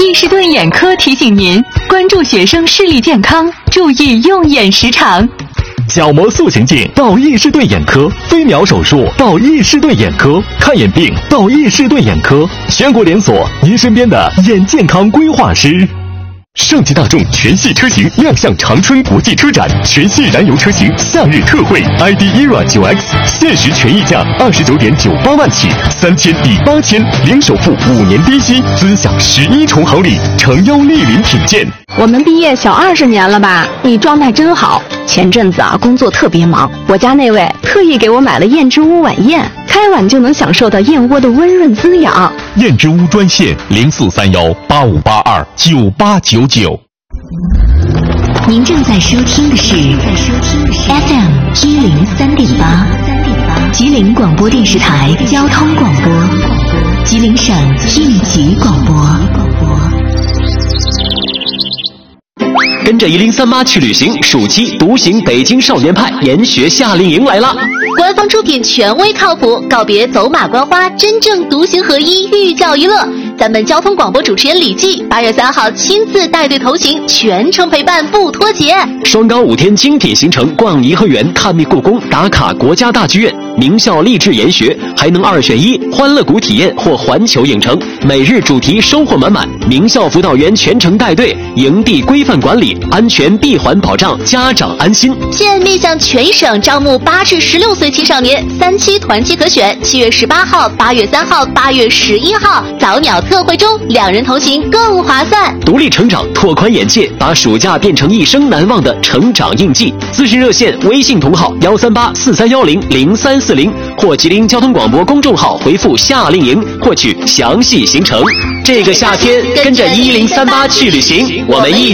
伊士顿眼科提醒您关注学生视力健康，注意用眼时长。 角膜塑形镜到伊士顿眼科，飞秒手术到伊士顿眼科，看眼病到伊士顿眼科，全国连锁，您身边的眼健康规划师。上汽大众全系车型亮相长春国际车展，全系燃油车型夏日特惠 ，ID ERA 9X 限时权益价29.98万起，3000抵8000，零首付，5年低息，尊享11重好礼，诚邀莅临品鉴。 我们毕业小20年了吧？你状态真好。前阵子工作特别忙，我家那位特意给我买了燕之屋晚宴，开碗就能享受到燕窝的温润滋养。 燕之屋专线043185829899。 您正在收听的是 FM 103.8，吉林广播电视台交通广播，吉林省应急广播。 跟着1038去旅行，暑期独行北京少年派研学夏令营来了。 官方出品，权威靠谱，告别走马观花，真正独行合一，寓教于乐。咱们交通广播主持人李记8月3号亲自带队头行，全程陪伴不脱节。 双高5天精品行程，逛颐和园，探秘故宫，打卡国家大剧院，名校励志研学，还能2选1，欢乐谷体验或环球影城。每日主题收获满满，名校辅导员全程带队，营地规范管理，安全闭环保障，家长安心。 现面向全省招募8至16岁青少年，3期团期可选，7月18号、8月3号、8月11号早鸟特惠中，2人同行更划算。 独立成长，拓宽眼界，把暑假变成一生难忘的成长印记。咨询热线：微信同号13843100340，或吉林交通广播公众号回复夏令营获取详细行程。这个夏天跟着1038去旅行，我们一起